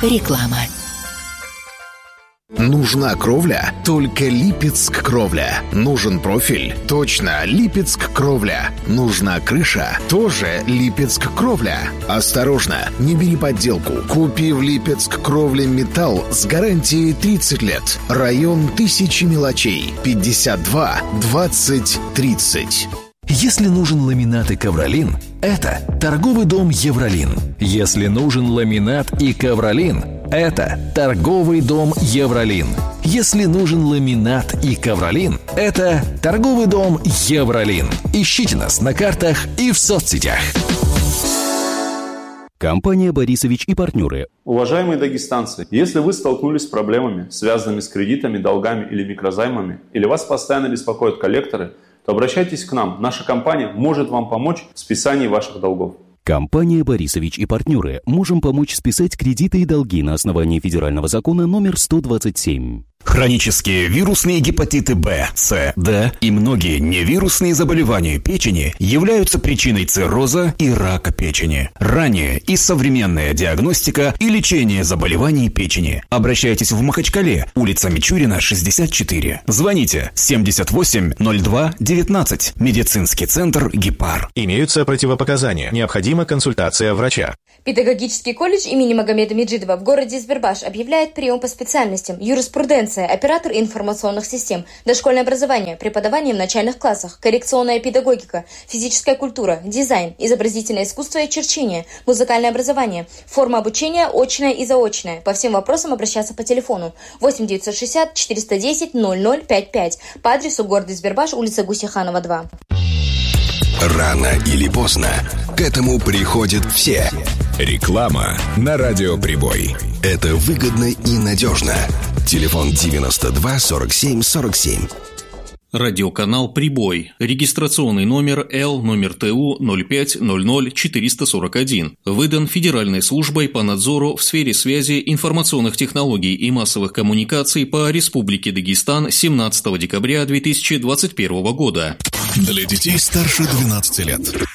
Реклама. Нужна кровля? Только Липецк кровля. Нужен профиль? Точно, Липецк кровля. Нужна крыша? Тоже Липецк кровля. Осторожно, не бери подделку. Купи в Липецк кровля металл с гарантией 30 лет. Район Тысячи мелочей. 52 20 30. Если нужен ламинат и ковролин, это торговый дом «Евролин». Если нужен ламинат и ковролин, это торговый дом «Евролин». Если нужен ламинат и ковролин, это торговый дом «Евролин». Ищите нас на картах и в соцсетях. Компания «Борисович и партнеры». Уважаемые дагестанцы, если вы столкнулись с проблемами, связанными с кредитами, долгами или микрозаймами, или вас постоянно беспокоят коллекторы, то обращайтесь к нам. Наша компания может вам помочь в списании ваших долгов. Компания «Борисович и партнеры». Можем помочь списать кредиты и долги на основании федерального закона номер 127. Хронические вирусные гепатиты В, С, Д и многие невирусные заболевания печени являются причиной цирроза и рака печени. Ранняя и современная диагностика и лечение заболеваний печени. Обращайтесь в Махачкале, улица Мичурина, 64. Звоните 780219. Медицинский центр «Гепар». Имеются противопоказания. Необходима консультация врача. Педагогический колледж имени Магомеда Меджидова в городе Избербаш объявляет прием по специальностям юриспруденция, оператор информационных систем, дошкольное образование, преподавание в начальных классах, коррекционная педагогика, физическая культура, дизайн, изобразительное искусство и черчение, музыкальное образование, форма обучения очная и заочная. По всем вопросам обращаться по телефону 8 960 410 0055 по адресу города Избербаш, улица Гусейханова, 2. Рано или поздно к этому приходят все. Реклама на Радио Прибой. Это выгодно и надежно. Телефон 92 47 47. Радиоканал «Прибой». Регистрационный номер Л, номер ТУ 0500441. Выдан Федеральной службой по надзору в сфере связи, информационных технологий и массовых коммуникаций по Республике Дагестан 17 декабря 2021 года. Для детей старше 12 лет.